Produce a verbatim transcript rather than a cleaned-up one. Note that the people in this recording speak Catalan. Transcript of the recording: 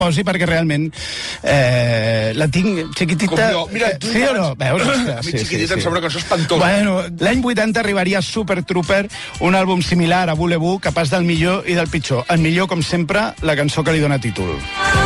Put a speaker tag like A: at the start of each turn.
A: posi perquè realment eh, la tinc xiquitita...
B: Com jo. Mira, tu
A: sí o no? Veus?
B: A mi xiquitita em sembla que això és espantosa.
A: Bueno, l'any vuitanta arribaria Super Trooper, un àlbum similar a Voulez-Vous, capaç del millor i del pitjor. El millor, com sempre, la cançó que li dona títol.